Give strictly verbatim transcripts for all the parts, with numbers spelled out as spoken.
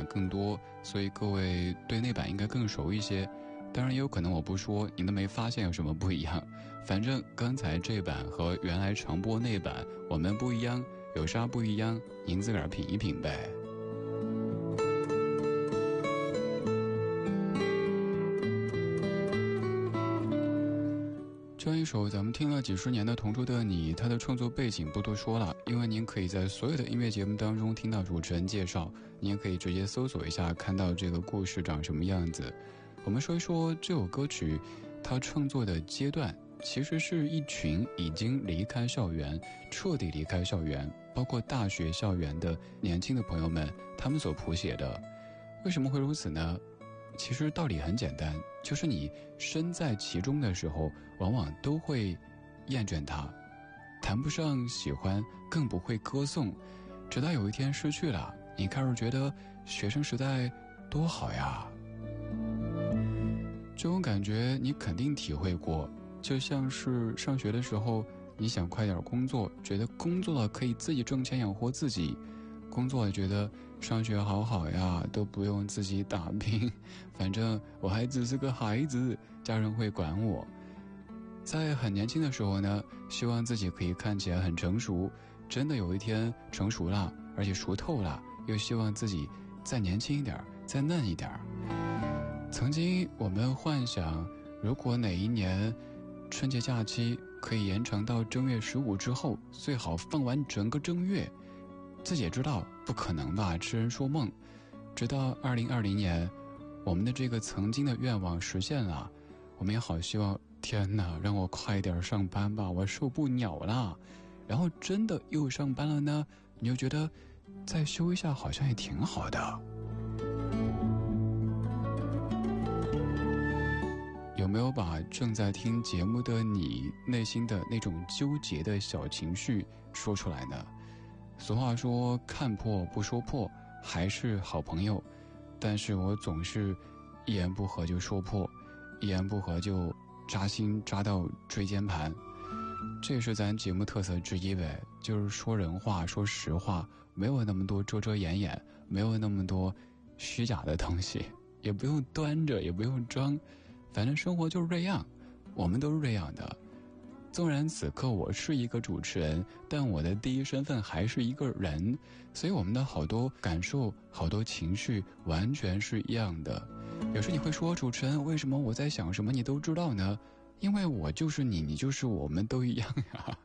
更多，所以各位对那版应该更熟一些。当然也有可能我不说您都没发现有什么不一样，反正刚才这版和原来常播那版我们不一样，有啥不一样您自个儿品一品呗。这样一首咱们听了几十年的同桌的你，它的创作背景不多说了，因为您可以在所有的音乐节目当中听到主持人介绍，您也可以直接搜索一下看到这个故事长什么样子。我们说一说这首歌曲它创作的阶段，其实是一群已经离开校园，彻底离开校园，包括大学校园的年轻的朋友们他们所谱写的。为什么会如此呢？其实道理很简单，就是你身在其中的时候往往都会厌倦它，谈不上喜欢，更不会歌颂，直到有一天失去了，你开始觉得学生时代多好呀。这种感觉你肯定体会过，就像是上学的时候你想快点工作，觉得工作了可以自己挣钱养活自己，工作了觉得上学好好呀，都不用自己打拼，反正我还只是个孩子，家人会管我。在很年轻的时候呢，希望自己可以看起来很成熟，真的有一天成熟了，而且熟透了，又希望自己再年轻一点，再嫩一点。曾经我们幻想，如果哪一年春节假期可以延长到正月十五之后，最好放完整个正月，自己也知道不可能吧，痴人说梦。直到二零二零年，我们的这个曾经的愿望实现了，我们也好希望，天哪，让我快点上班吧，我受不了了。然后真的又上班了呢，你就觉得再休一下好像也挺好的。有没有把正在听节目的你内心的那种纠结的小情绪说出来呢？俗话说看破不说破还是好朋友，但是我总是一言不合就说破，一言不合就扎心扎到椎间盘。这也是咱节目特色之一呗，就是说人话说实话，没有那么多遮遮掩掩，没有那么多虚假的东西，也不用端着，也不用装，反正生活就是这样，我们都是这样的。纵然此刻我是一个主持人，但我的第一身份还是一个人，所以我们的好多感受，好多情绪完全是一样的。有时你会说，主持人，为什么我在想什么你都知道呢？因为我就是你，你就是我们都一样呀。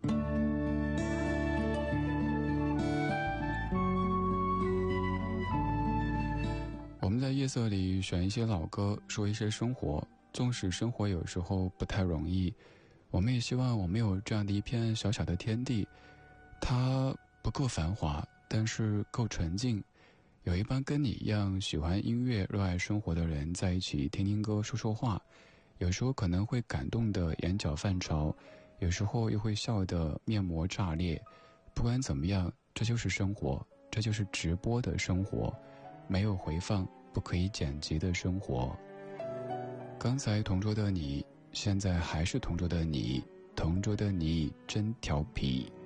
我们在夜色里选一些老歌，说一些生活，纵使生活有时候不太容易，我们也希望我们有这样的一片小小的天地，它不够繁华，但是够纯净，有一帮跟你一样喜欢音乐热爱生活的人在一起听听歌说说话，有时候可能会感动的眼角泛潮，有时候又会笑得面膜炸裂。不管怎么样，这就是生活，这就是直播的生活，没有回放不可以剪辑的生活。刚才同桌的你，现在还是同桌的你，同桌的你真调皮。